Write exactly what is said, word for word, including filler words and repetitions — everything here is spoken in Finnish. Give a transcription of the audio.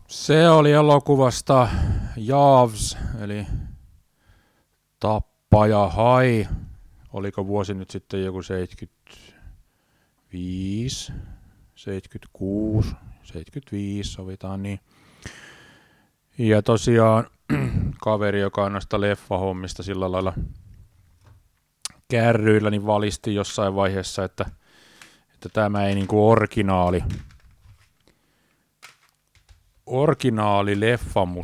Se oli elokuvasta Jaws, eli Tappaja hai. Oliko vuosi nyt sitten joku seitsemänkymmentäviisi, seitsemänkymmentäkuusi, seitsemänkymmentäviisi sovitaan niin. Ja tosiaan kaveri, joka on noista leffahommista sillä lailla kärryillä, niin valisti jossain vaiheessa, että, että tämä ei niinku originaali, originaali leffamusiikki